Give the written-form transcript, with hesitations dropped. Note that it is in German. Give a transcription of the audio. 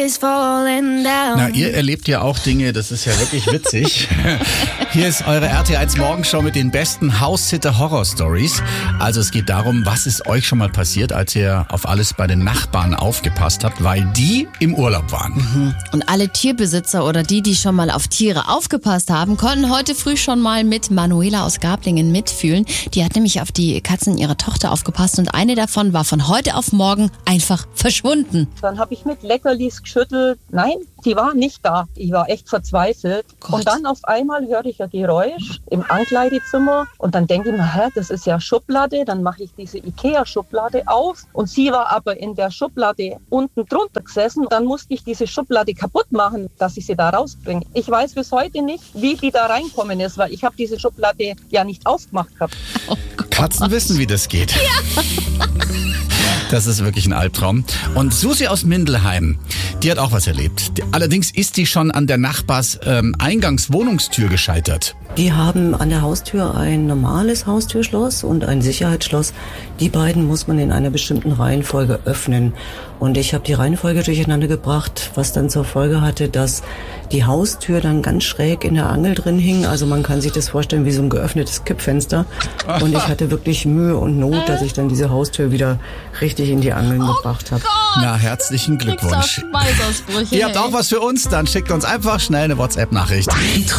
is falling down. Na, ihr erlebt ja auch Dinge, das ist ja wirklich witzig. Hier ist eure RTL Morgenshow mit den besten House-Sitter-Horror-Stories. Also es geht darum, was ist euch schon mal passiert, als ihr auf alles bei den Nachbarn aufgepasst habt, weil die im Urlaub waren. Und alle Tierbesitzer oder die schon mal auf Tiere aufgepasst haben, konnten heute früh schon mal mit Manuela aus Gablingen mitfühlen. Die hat nämlich auf die Katzen ihrer Tochter aufgepasst und eine davon war von heute auf morgen einfach verschwunden. Dann habe ich mit Leckerlis geschüttelt. Nein, die war nicht da. Ich war echt verzweifelt. Gott. Und dann auf einmal höre ich ein Geräusch im Ankleidezimmer und dann denke ich mir, das ist ja Schublade. Dann mache ich diese Ikea-Schublade auf und sie war aber in der Schublade unten drunter gesessen. Dann musste ich diese Schublade kaputt machen, dass ich sie da rausbringe. Ich weiß bis heute nicht, wie die da reinkommen ist, weil ich habe diese Schublade ja nicht aufgemacht gehabt. Katzen wissen, wie das geht. Ja. Das ist wirklich ein Albtraum. Und Susi aus Mindelheim, die hat auch was erlebt. Allerdings ist die schon an der Nachbars Eingangswohnungstür gescheitert. Die haben an der Haustür ein normales Haustürschloss und ein Sicherheitsschloss. Die beiden muss man in einer bestimmten Reihenfolge öffnen. Und ich habe die Reihenfolge durcheinander gebracht, was dann zur Folge hatte, dass die Haustür dann ganz schräg in der Angel drin hing. Also man kann sich das vorstellen wie so ein geöffnetes Kippfenster. Und ich hatte wirklich Mühe und Not, dass ich dann diese Haustür wieder richtig in die Angeln gebracht habe. Na, herzlichen Glückwunsch. Schweißausbrüche. Ihr habt auch was für uns? Dann schickt uns einfach schnell eine WhatsApp-Nachricht.